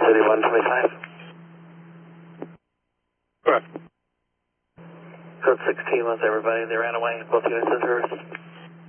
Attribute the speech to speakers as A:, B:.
A: 3125.
B: Correct.
A: Code 16 was everybody. They ran away. Both units is reversed.